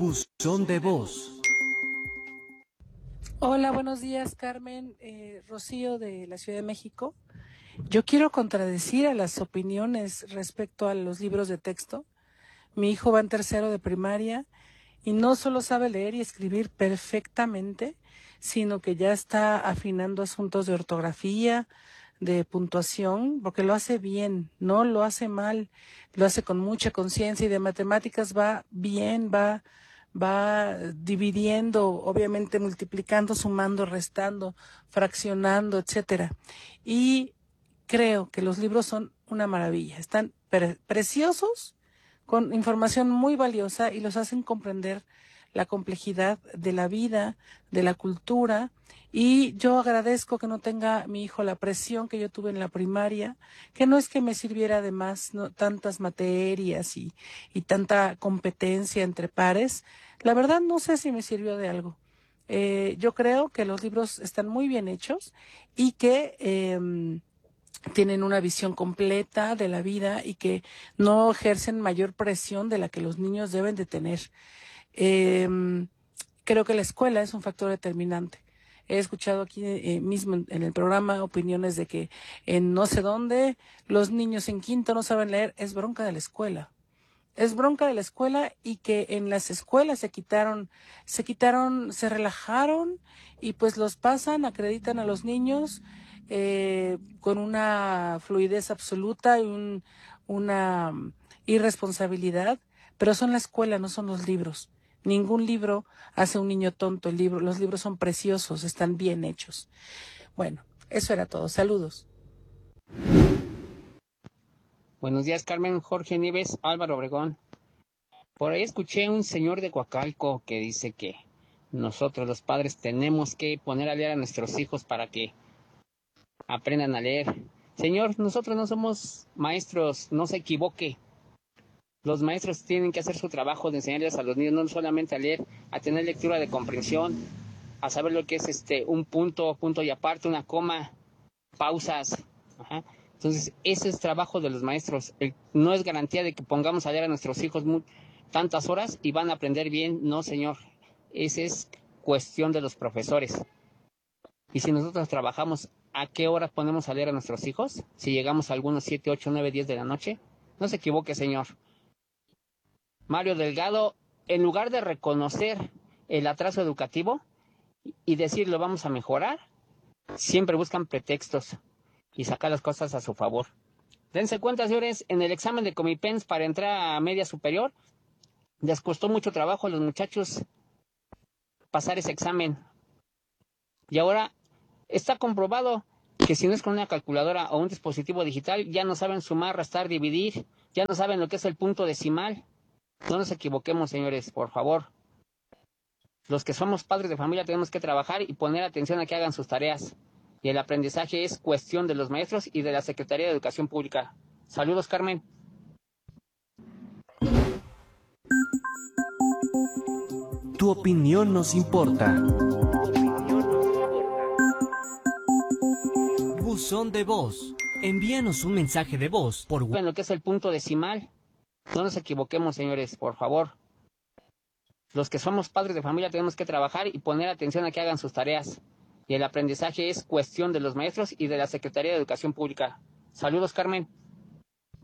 Buzón de voz. Hola, buenos días, Carmen. Rocío de la Ciudad de México. Yo quiero contradecir a las opiniones respecto a los libros de texto. Mi hijo va en tercero de primaria y no solo sabe leer y escribir perfectamente, sino que ya está afinando asuntos de ortografía, de puntuación, porque lo hace bien, no lo hace mal, lo hace con mucha conciencia, y de matemáticas va bien, va dividiendo, obviamente multiplicando, sumando, restando, fraccionando, etcétera. Y creo que los libros son una maravilla, están preciosos, con información muy valiosa, y los hacen comprender la complejidad de la vida, de la cultura. Y yo agradezco que no tenga mi hijo la presión que yo tuve en la primaria, que no es que me sirviera de más, no, tantas materias y tanta competencia entre pares. La verdad no sé si me sirvió de algo. Yo creo que los libros están muy bien hechos y que tienen una visión completa de la vida y que no ejercen mayor presión de la que los niños deben de tener. Eh, Creo que la escuela es un factor determinante. He escuchado aquí mismo en el programa opiniones de que en no sé dónde los niños en quinto no saben leer. Es bronca de la escuela. Es bronca de la escuela, y que en las escuelas se relajaron y pues los pasan, acreditan a los niños con una fluidez absoluta y una irresponsabilidad, pero son la escuela, no son los libros. Ningún libro hace un niño tonto. Los libros son preciosos, están bien hechos. Bueno, eso era todo. Saludos. Buenos días, Carmen. Jorge Nieves, Álvaro Obregón. Por ahí escuché un señor de Coacalco que dice que nosotros los padres tenemos que poner a leer a nuestros hijos para que aprendan a leer. Señor, nosotros no somos maestros, no se equivoque. Los maestros tienen que hacer su trabajo de enseñarles a los niños no solamente a leer, a tener lectura de comprensión, a saber lo que es un punto, punto y aparte, una coma, pausas. Ajá. Entonces, ese es trabajo de los maestros. No es garantía de que pongamos a leer a nuestros hijos tantas horas y van a aprender bien. No, señor. Esa es cuestión de los profesores. Y si nosotros trabajamos, ¿a qué horas ponemos a leer a nuestros hijos? Si llegamos a algunos 7, 8, 9, 10 de la noche. No se equivoque, señor. Mario Delgado, en lugar de reconocer el atraso educativo y decir lo vamos a mejorar, siempre buscan pretextos y sacar las cosas a su favor. Dense cuenta, señores, en el examen de Comipens para entrar a media superior, les costó mucho trabajo a los muchachos pasar ese examen. Y ahora está comprobado que si no es con una calculadora o un dispositivo digital, ya no saben sumar, restar, dividir, ya no saben lo que es el punto decimal. No nos equivoquemos, señores, por favor. Los que somos padres de familia tenemos que trabajar y poner atención a que hagan sus tareas. Y el aprendizaje es cuestión de los maestros y de la Secretaría de Educación Pública. Saludos, Carmen. Tu opinión nos importa. Buzón de voz. Envíanos un mensaje de voz por ¿Saben lo que es el punto decimal? No nos equivoquemos, señores, por favor. Los que somos padres de familia tenemos que trabajar y poner atención a que hagan sus tareas. Y el aprendizaje es cuestión de los maestros y de la Secretaría de Educación Pública. Saludos, Carmen.